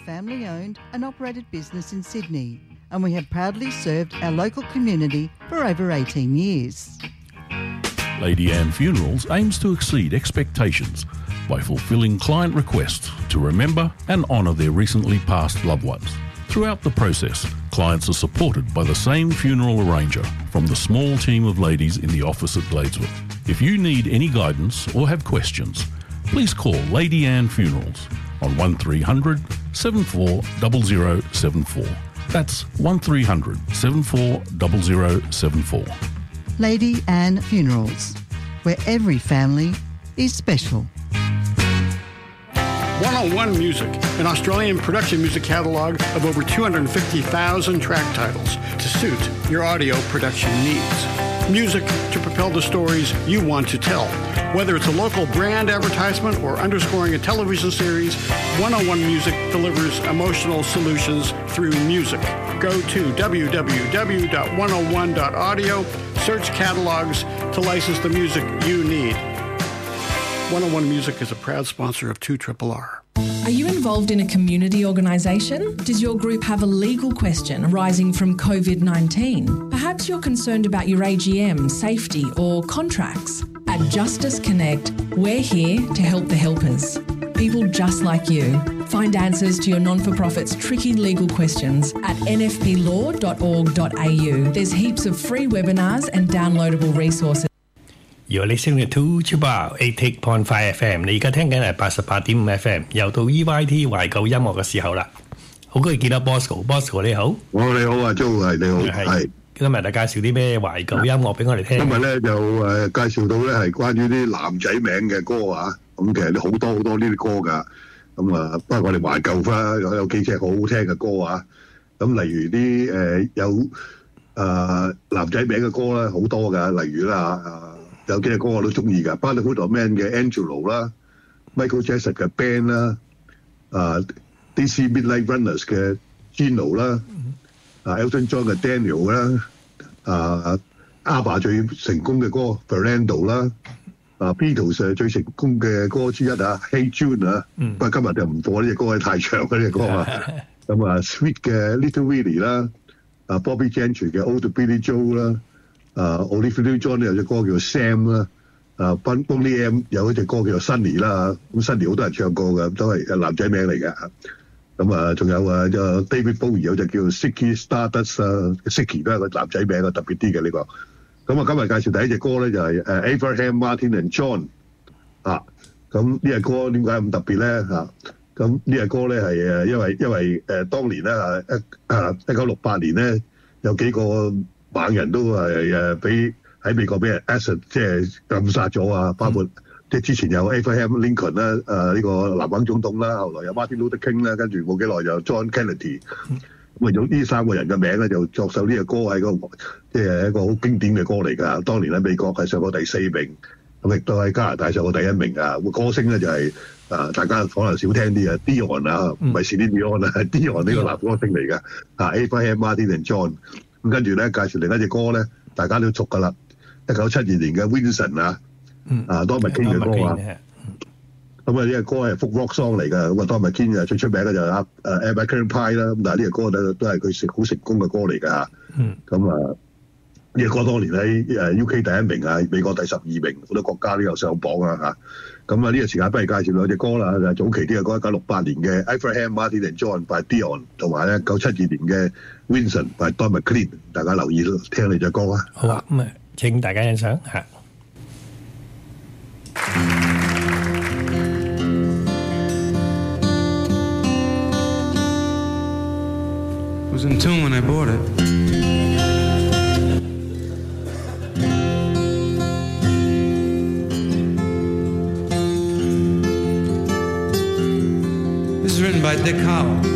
family-owned and operated business in Sydney, and we have proudly served our local community for over 18 years. Lady Anne Funerals aims to exceed expectations by fulfilling client requests to remember and honour their recently passed loved ones. Throughout the process, clients are supported by the same funeral arranger from the small team of ladies in the office at Gladeswood. If you need any guidance or have questions, please call Lady Anne Funerals on 1300 74 0074. That's 1300 74 0074. Lady Anne Funerals, where every family is special. 101 Music, an Australian production music catalogue of over 250,000 track titles to suit your audio production needs. Music to propel the stories you want to tell. Whether it's a local brand advertisement or underscoring a television series, 101 Music delivers emotional solutions through music. Go to www.101.audio, search catalogs to license the music you need. 101 Music is a proud sponsor of 2RRR. Are you involved in a community organisation? Does your group have a legal question arising from COVID-19? Perhaps you're concerned about your AGM, safety or contracts. At Justice Connect, we're here to help the helpers. People just like you. Find answers to your non-for-profit's tricky legal questions at nfplaw.org.au. There's heaps of free webinars and downloadable resources. You're listening to 88.5 FM， 你而家聽緊係88.5 FM， 又到 EYT 懷舊音樂嘅時候啦。好高興見到 Bosco 你好。 你好啊 ，Joe 你好，係。 今日就介紹啲咩懷舊音樂俾我哋聽。 今日咧就介紹到咧係關於啲男仔名嘅歌啊。咁其實好多呢啲歌㗎。咁啊，不過我哋懷舊翻有幾隻好好聽嘅歌啊。咁例如啲有男仔名嘅歌咧好多㗎，例如啦有幾隻歌我都中意㗎 ，Brotherhood of Man 嘅 Angelo 啦 ，Michael Jackson 嘅 Band 啦，DC Midnight Runners 嘅 Gino 啦，Elton John 嘅 Daniel 啦，ABBA 最成功嘅歌 Fernando 啦，Beatles 最成功嘅歌之一Hey Jude 啊，不過今日就唔播呢隻歌，太長嘅呢隻歌啊。咁啊 ，Sweet 嘅 Little Willie 啦，Bobby Gentry 嘅 Old Billy Joe 啦。Olivia Newton-John 有隻歌叫 Sam 啦，Boney M 有一隻歌叫 Sunny 啦，咁 Sunny 好多人唱過嘅，都係男仔名嚟嘅。咁啊，仲有David Bowie 有隻叫 Ziggy Stardust 啊 ，Ziggy 都係個男仔名啊，特別啲嘅呢個。咁啊，今日介紹第一隻歌咧就係Abraham Martin and John 啊。咁呢隻歌點解咁特別咧嚇？咁呢隻歌咧係因為當年咧1968年咧有幾個猛人都係俾喺美國俾人 acid 即係暗殺咗啊！包括即係之前有 Abraham Lincoln 啦，呢個南港總統啦，後來有 Martin Luther King 啦，跟住冇幾耐就 John Kennedy。咁啊用呢三個人嘅名咧就作首呢個歌係即係一個好經典嘅歌嚟㗎。當年喺美國係上過第4名，咁亦都喺加拿大上過第1名啊！歌星咧就係大家可能少聽啲啊 Dion 啊，唔係 Celine Dion 啊 ，Dion 呢個男歌星嚟㗎Abraham Martin and John。咁跟住咧介紹另一隻歌咧，大家都熟㗎啦，1972年嘅 Vincent Don McLean 嘅歌啊。咁呢隻歌係 folk rock song 嚟㗎，咁Don McLean最出名嘅就係American Pie 啦。咁但係呢隻歌咧都係佢好成功嘅歌嚟㗎嚇。咁呢隻歌當年喺UK 第1名啊，美國第12名，好多國家都有上榜啊嚇。咁呢個時間不如介紹兩隻歌啦，就係早期啲嘅歌，1968年嘅 Abraham Martin and John by Dion， 同埋咧1972年嘅 Vincent by Don McLean， 大家留意聽你隻歌啊。 好啊，咁請大家欣賞嚇。 Was in tune when I bought it. This is written by Dick Howe.